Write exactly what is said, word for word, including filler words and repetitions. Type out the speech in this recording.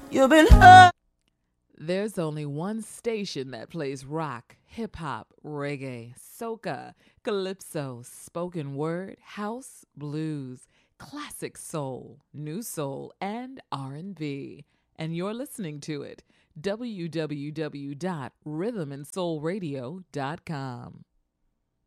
You've been hurt. There's only one station that plays rock, hip hop, reggae, soca, calypso, spoken word, house, blues, classic soul, new soul, and R and B. And you're listening to it. w w w dot rhythm and soul radio dot com.